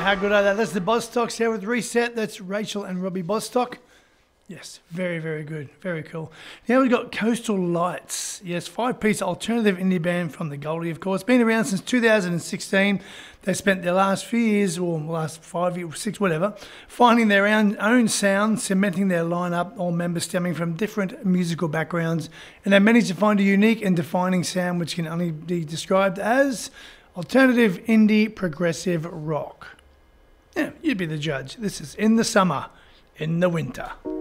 how good are they? That's the Bostocks here with Reset. That's Rachel and Robbie Bostock. Yes, very, very good. Very cool. Now we've got Coastal Lights. Yes, 5-piece alternative indie band from the Goldie, of course. Been around since 2016. They spent their last few years, or last 5 years, 6, whatever, finding their own sound, cementing their lineup, all members stemming from different musical backgrounds. And they managed to find a unique and defining sound which can only be described as alternative indie progressive rock. Yeah, you'd be the judge. This is In the Summer, in the Winter.